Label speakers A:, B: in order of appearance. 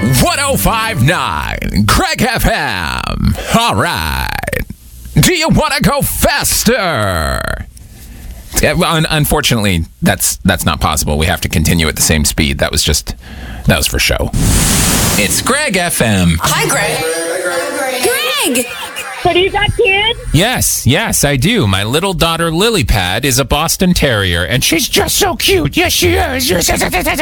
A: 105.9 Craig FM. All right. Do you want to go faster? Unfortunately, that's not possible. We have to continue at the same speed. That was for show. It's Greg FM.
B: Hi, Greg. Greg!
C: So do you got kids?
A: Yes, I do. My little daughter, Lilypad, is a Boston Terrier, and she's just so cute. Yes, she is.